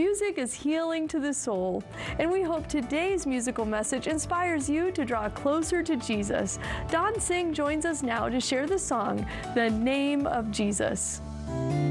Music is healing to the soul, and we hope today's musical message inspires you to draw closer to Jesus. Don Singh joins us now to share the song, The Name of Jesus.